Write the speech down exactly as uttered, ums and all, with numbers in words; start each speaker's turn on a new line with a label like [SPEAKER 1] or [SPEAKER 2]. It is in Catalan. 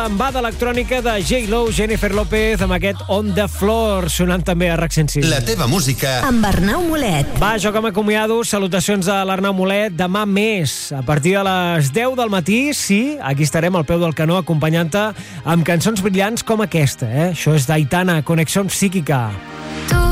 [SPEAKER 1] lambada electrònica de J-Lo, Jennifer López, amb aquest On the Floor, sonant també a RAC cent cinc.
[SPEAKER 2] La teva música.
[SPEAKER 3] Amb Arnau Molet.
[SPEAKER 1] Va, jo que m'acomiado, salutacions a l'Arnau Molet. Demà més, a partir de les deu del matí, sí, aquí estarem al peu del canó acompanyant-te amb cançons brillants com aquesta, eh? Això és d'Aitana, Conexión Psíquica.
[SPEAKER 4] Tu